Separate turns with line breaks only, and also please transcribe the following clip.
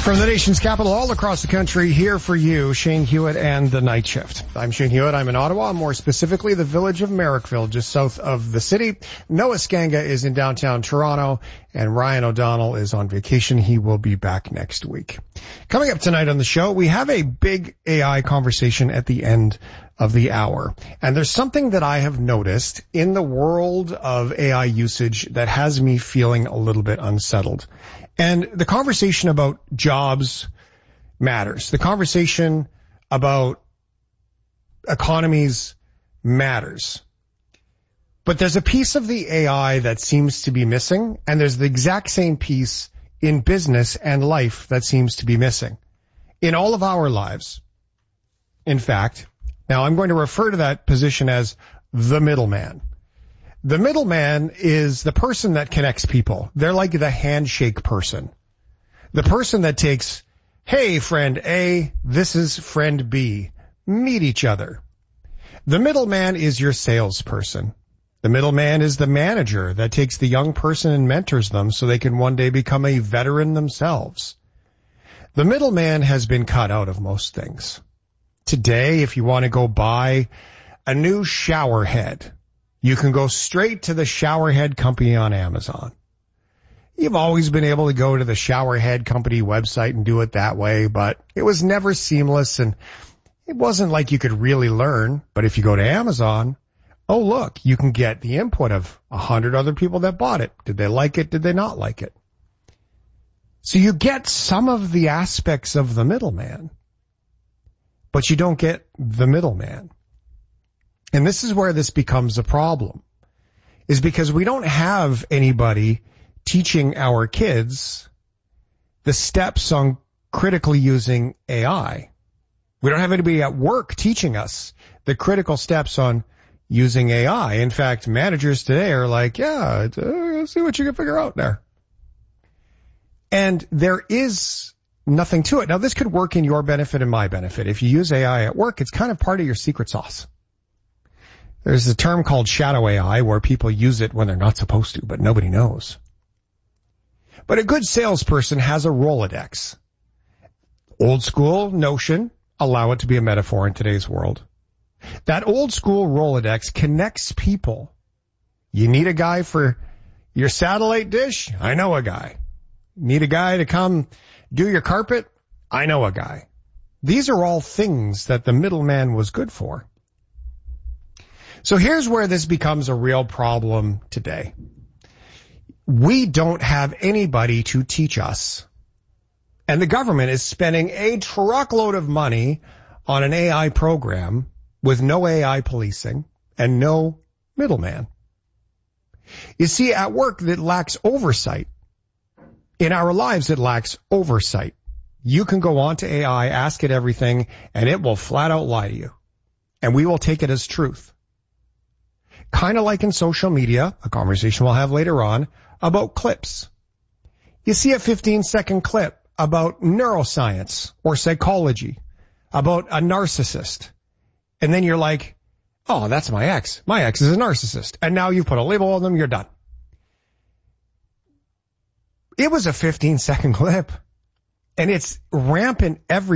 From the nation's capital all across the country, here for you, Shane Hewitt and the Night Shift. I'm Shane Hewitt. I'm in Ottawa, more specifically the village of Merrickville, just south of the city. Noah Skanga is in downtown Toronto, and Ryan O'Donnell is on vacation. He will be back next week. Coming up tonight on the show, we have a big AI conversation at the end of the hour. And there's something that I have noticed in the world of AI usage that has me feeling a little bit unsettled. And the conversation about jobs matters. The conversation about economies matters. But there's a piece of the AI that seems to be missing, and there's the exact same piece in business and life that seems to be missing. In all of our lives, in fact. Now, I'm going to refer to that position as the middleman. The middleman is the person that connects people. They're like the handshake person. The person that takes, hey, friend A, this is friend B. Meet each other. The middleman is your salesperson. The middleman is the manager that takes the young person and mentors them so they can one day become a veteran themselves. The middleman has been cut out of most things. Today, if you want to go buy a new shower head, you can go straight to the shower head company on Amazon. You've always been able to go to the shower head company website and do it that way, but it was never seamless and it wasn't like you could really learn. But if you go to Amazon, oh, look, you can get the input of 100 other people that bought it. Did they like it? Did they not like it? So you get some of the aspects of the middleman, but you don't get the middleman. And this is where this becomes a problem, is because we don't have anybody teaching our kids the steps on critically using AI. We don't have anybody at work teaching us the critical steps on using AI. In fact, managers today are like, yeah, let's see what you can figure out there. And there is nothing to it. Now, this could work in your benefit and my benefit. If you use AI at work, it's kind of part of your secret sauce. There's a term called shadow AI where people use it when they're not supposed to, but nobody knows. But a good salesperson has a Rolodex. Old school notion, allow it to be a metaphor in today's world. That old school Rolodex connects people. You need a guy for your satellite dish? I know a guy. Need a guy to come do your carpet? I know a guy. These are all things that the middleman was good for. So here's where this becomes a real problem today. We don't have anybody to teach us. And the government is spending a truckload of money on an AI program with no AI policing and no middleman. You see, at work, it lacks oversight. In our lives, it lacks oversight. You can go on to AI, ask it everything, and it will flat out lie to you. And we will take it as truth. Kind of like in social media, a conversation we'll have later on, about clips. You see a 15-second clip about neuroscience or psychology, about a narcissist. And then you're like, oh, that's my ex. My ex is a narcissist. And now you've put a label on them, you're done. It was a 15-second clip. And it's rampant everywhere.